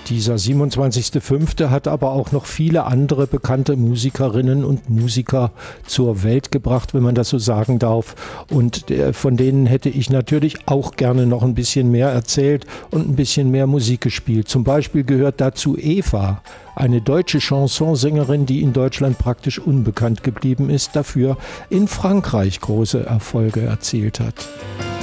Dieser 27.05. hat aber auch noch viele andere bekannte Musikerinnen und Musiker zur Welt gebracht, wenn man das so sagen darf. Und von denen hätte ich natürlich auch gerne noch ein bisschen mehr erzählt und ein bisschen mehr Musik gespielt. Zum Beispiel gehört dazu Eva, eine deutsche Chansonsängerin, die in Deutschland praktisch unbekannt geblieben ist, dafür in Frankreich große Erfolge erzielt hat.